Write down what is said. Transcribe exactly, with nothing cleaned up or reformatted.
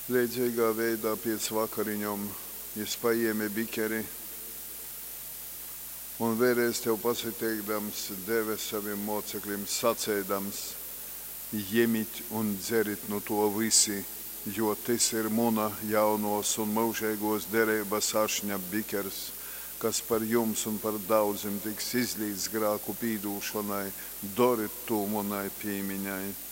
Līdzīgā veidā pēc vakariņom es paēmu bikeri un vēlreiz tev pasateikdams, deve saviem mocekļiem sacēdams, ņemit un dzerit no to visi, jo tas ir muna jaunos un mūžīgos derības ašņa bikers, kas par jums un par daudziem tiks izlīdz grēku pīdūšanai, doriet to munai piemiņai.